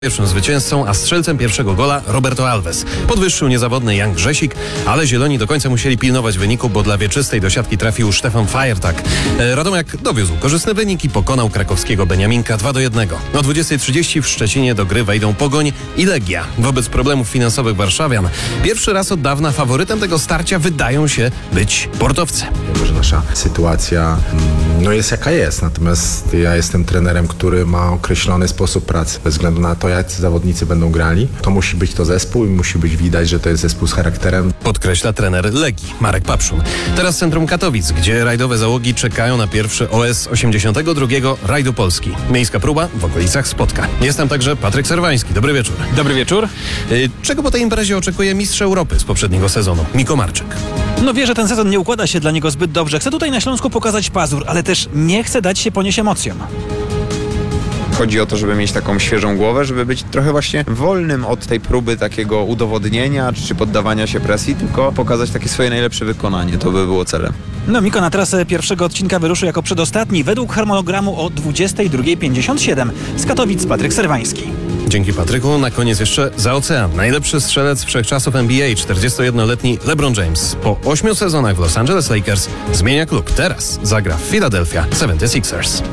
Pierwszym zwycięzcą, a strzelcem pierwszego gola Roberto Alves. Podwyższył niezawodny Jan Grzesik, ale zieloni do końca musieli pilnować wyniku, bo dla wieczystej do siatki trafił Stefan Feiertag. Radomiak dowiózł korzystny wynik i pokonał krakowskiego Beniaminka 2-1. O 20:30 w Szczecinie do gry wejdą Pogoń i Legia. Wobec problemów finansowych warszawian pierwszy raz od dawna faworytem tego starcia wydają się być sportowcy. Wiemy, że nasza sytuacja jest jaka jest, natomiast ja jestem trenerem, który ma określony sposób pracy. Bez względu na to, jak zawodnicy będą grali, to musi być to zespół i musi być widać, że to jest zespół z charakterem. Podkreśla trener Legii, Marek Papszun. Teraz centrum Katowic, gdzie rajdowe załogi czekają na pierwszy OS 82 rajdu Polski. Miejska próba w okolicach Spodka. Jest tam także Patryk Serwański. Dobry wieczór. Dobry wieczór. Czego po tej imprezie oczekuje mistrz Europy z poprzedniego sezonu, Miko Marczyk? Wie, że ten sezon nie układa się dla niego zbyt dobrze. Chce tutaj na Śląsku pokazać pazur, ale też nie chce dać się ponieść emocjom. Chodzi o to, żeby mieć taką świeżą głowę, żeby być trochę właśnie wolnym od tej próby takiego udowodnienia czy poddawania się presji, tylko pokazać takie swoje najlepsze wykonanie. To by było celem. Miko na trasę pierwszego odcinka wyruszy jako przedostatni według harmonogramu o 22:57. Z Katowic Patryk Serwański. Dzięki Patryku. Na koniec jeszcze za ocean. Najlepszy strzelec wszechczasów NBA, 41-letni LeBron James. Po 8 sezonach w Los Angeles Lakers zmienia klub. Teraz zagra w Philadelphia 76ers.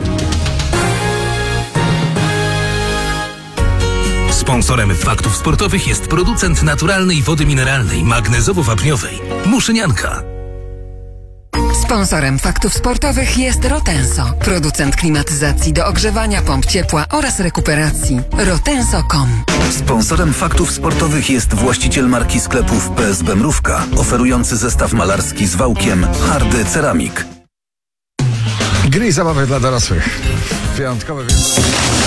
Sponsorem Faktów Sportowych jest producent naturalnej wody mineralnej magnezowo-wapniowej Muszynianka. Sponsorem Faktów Sportowych jest Rotenso, producent klimatyzacji do ogrzewania, pomp ciepła oraz rekuperacji. Rotenso.com. Sponsorem Faktów Sportowych jest właściciel marki sklepów PSB Mrówka, oferujący zestaw malarski z wałkiem Hardy Ceramik. Gry i zabawy dla dorosłych. Wyjątkowe wieczór.